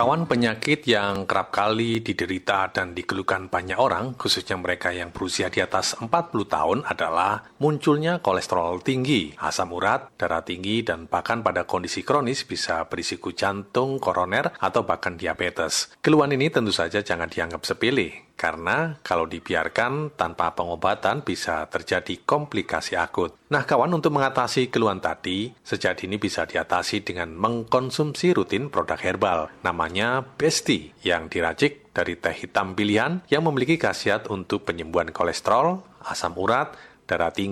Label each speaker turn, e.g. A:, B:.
A: Kawan, penyakit yang kerap kali diderita dan dikeluhkan banyak orang, khususnya mereka yang berusia di atas 40 tahun adalah munculnya kolesterol tinggi, asam urat, darah tinggi, dan bahkan pada kondisi kronis bisa berisiko jantung, koroner, atau bahkan diabetes. Keluhan ini tentu saja jangan dianggap sepele, karena kalau dibiarkan tanpa pengobatan bisa terjadi komplikasi akut. Nah kawan, untuk mengatasi keluhan tadi, sejak dini bisa diatasi dengan mengkonsumsi rutin produk herbal. Namanya Besti, yang diracik dari teh hitam pilihan yang memiliki khasiat untuk penyembuhan kolesterol, asam urat, darah tinggi,